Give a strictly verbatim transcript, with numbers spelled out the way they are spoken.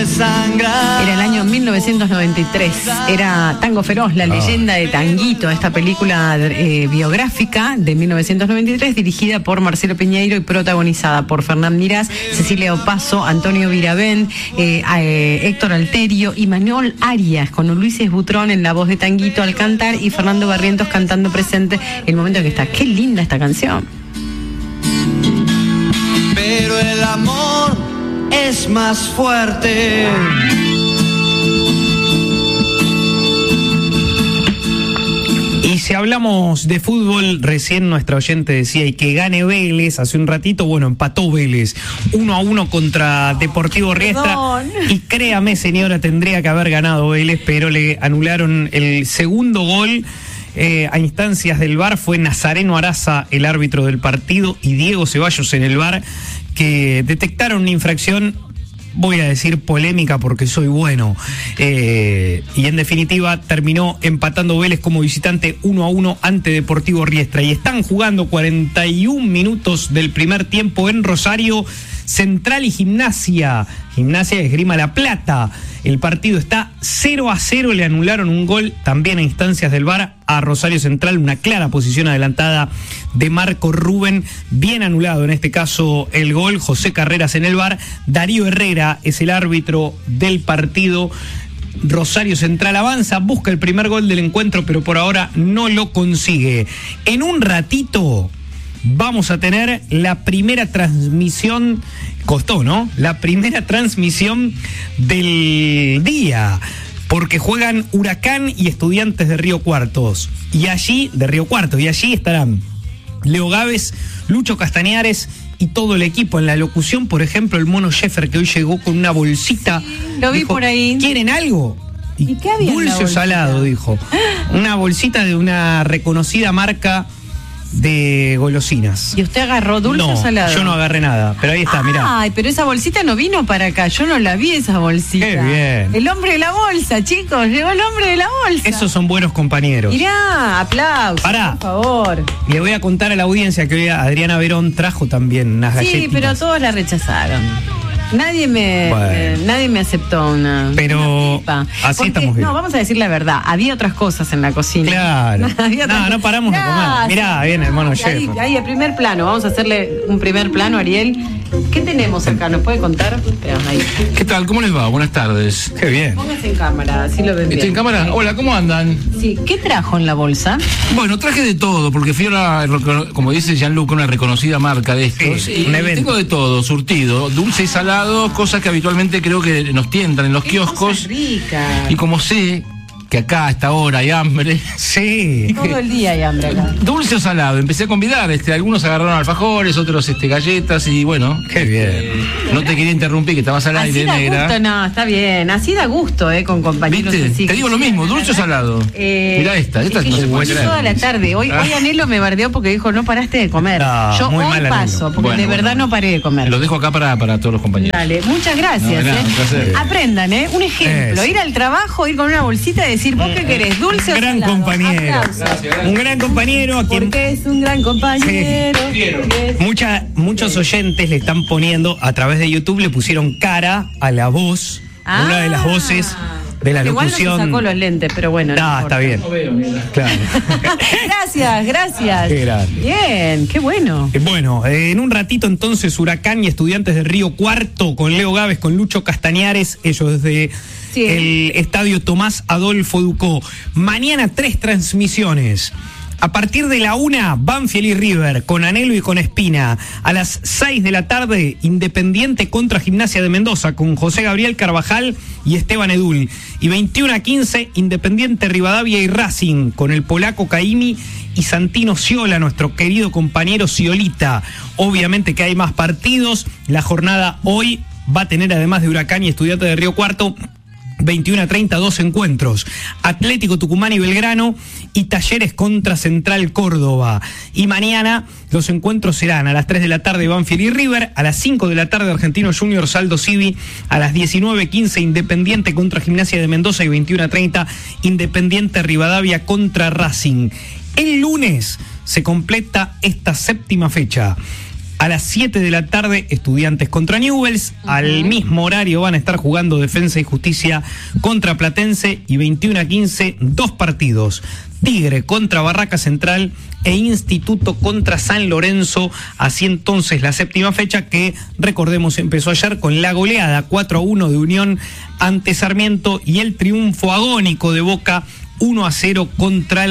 Era el año mil novecientos noventa y tres. Era Tango Feroz, la leyenda de Tanguito, esta película eh, biográfica de mil novecientos noventa y tres, dirigida por Marcelo Piñeiro y protagonizada por Fernán Mirás, Cecilia Opaso, Antonio Viravent, eh, eh, Héctor Alterio y Manuel Arias, con Luis Butrón en la voz de Tanguito al cantar y Fernando Barrientos cantando presente el momento en que está. Qué linda esta canción. Pero el amor es más fuerte. Y si hablamos de fútbol, recién nuestra oyente decía, y que gane Vélez, hace un ratito, bueno, empató Vélez, uno a uno contra Deportivo Riestra. Perdón. Y créame, señora, tendría que haber ganado Vélez, pero le anularon el segundo gol. Eh, a instancias del V A R fue Nazareno Araza el árbitro del partido y Diego Ceballos en el V A R, que detectaron una infracción, voy a decir polémica porque soy bueno, eh, y en definitiva terminó empatando Vélez como visitante uno a uno ante Deportivo Riestra, y están jugando cuarenta y un minutos del primer tiempo en Rosario. Central y Gimnasia, Gimnasia de Esgrima La Plata. El partido está cero a cero, le anularon un gol también a instancias del V A R a Rosario Central, una clara posición adelantada de Marco Rubén, bien anulado en este caso el gol. José Carreras en el V A R, Darío Herrera es el árbitro del partido. Rosario Central avanza, busca el primer gol del encuentro, pero por ahora no lo consigue. En un ratito vamos a tener la primera transmisión, costó, ¿no? La primera transmisión del día, porque juegan Huracán y Estudiantes de Río Cuartos. Y allí, de Río Cuartos, y allí estarán Leo Gávez, Lucho Castañares y todo el equipo. En la locución, por ejemplo, el Mono Sheffer, que hoy llegó con una bolsita. Sí, lo vi, dijo, por ahí. ¿Quieren algo? ¿Y qué había? Dulce o salado, dijo. Una bolsita de una reconocida marca de golosinas. ¿Y usted agarró dulce no, o salado? Yo no agarré nada, pero ahí está, ah, mirá. Ay, pero esa bolsita no vino para acá, yo no la vi esa bolsita. Qué bien. El hombre de la bolsa, chicos, llegó el hombre de la bolsa. Esos son buenos compañeros. Mirá, aplausos, Pará. por favor. Le voy a contar a la audiencia que hoy Adriana Verón trajo también unas galletitas. Sí, pero todos la rechazaron. Nadie me, bueno. eh, nadie me aceptó una. Pero una así Porque, estamos bien. No, vamos a decir la verdad. Había otras cosas en la cocina. Claro. no, no paramos de comer. Mirá, viene el Mono Chef. Ahí, ahí, el primer plano. Vamos a hacerle un primer plano, Ariel. ¿Qué tenemos acá? ¿Nos puede contar? Ahí. ¿Qué tal? ¿Cómo les va? Buenas tardes. Qué bien. Póngase en cámara, así lo ven bien. ¿Estoy en cámara? Hola, ¿cómo andan? Sí. ¿Qué trajo en la bolsa? Bueno, traje de todo, porque fui a una, como dice Gianluca, una reconocida marca de estos. Sí, y un evento. Tengo de todo, surtido, dulce y salado, cosas que habitualmente creo que nos tientan en los kioscos. Rica. Y como sé que acá a esta hora hay hambre. Sí. Todo el día hay hambre acá. Dulce o salado, empecé a convidar, este, algunos agarraron alfajores, otros este, galletas y bueno. Qué bien. No te quería interrumpir, que estabas al Así aire, da negra. gusto, no, está bien. Así da gusto, eh, con compañeros ¿Viste? así. Te digo lo mismo, dulce o salado. Eh, Mirá esta, esta es que no se yo puede comí creer. toda la tarde. Hoy, hoy Anhelo me bardeó porque dijo, no paraste de comer. No, yo muy hoy mal, paso, Anhelo. porque Bueno, de bueno, verdad bueno. no paré de comer. Lo dejo acá para, para todos los compañeros. Dale, muchas gracias. No, de nada, eh. un placer. Aprendan, ¿eh? Un ejemplo, Es. ir al trabajo, ir con una bolsita y decir, ¿vos qué querés? ¿Dulce o Gran salado? compañero. Aplausos. Gracias, gracias. Un gran compañero a quien Porque es un gran compañero. Es- mucha, muchos oyentes le están poniendo, a través de YouTube, le pusieron cara a la voz, Ah. una de las voces de la Igual locución. no se sacó los lentes, pero bueno. No, importa. está bien. Claro. Gracias, gracias. Qué grande. Bien, qué bueno. Eh, Bueno, eh, en un ratito entonces Huracán y Estudiantes de Río Cuarto con Leo Gávez, con Lucho Castañares, ellos desde Sí. el estadio Tomás Adolfo Ducó. Mañana tres transmisiones. A partir de la una, Banfield y River, con Anhelo y con Espina. A las seis de la tarde, Independiente contra Gimnasia de Mendoza, con José Gabriel Carvajal y Esteban Edul. Y veintiuno a quince, Independiente Rivadavia y Racing, con el polaco Caimi y Santino Ciola, nuestro querido compañero Ciolita. Obviamente que hay más partidos. La jornada hoy va a tener, además de Huracán y Estudiantes de Río Cuarto, veintiuno a treinta, dos encuentros. Atlético Tucumán y Belgrano y Talleres contra Central Córdoba. Y mañana los encuentros serán a las tres de la tarde Banfield y River, a las cinco de la tarde Argentino Junior Saldo Civi, a las diecinueve quince Independiente contra Gimnasia de Mendoza y veintiuno a treinta Independiente Rivadavia contra Racing. El lunes se completa esta séptima fecha. A las siete de la tarde, Estudiantes contra Newell's. Uh-huh. Al mismo horario van a estar jugando Defensa y Justicia contra Platense. Y veintiuno a quince, dos partidos. Tigre contra Barraca Central e Instituto contra San Lorenzo. Así entonces la séptima fecha, que recordemos empezó ayer con la goleada cuatro a uno de Unión ante Sarmiento y el triunfo agónico de Boca uno a cero contra el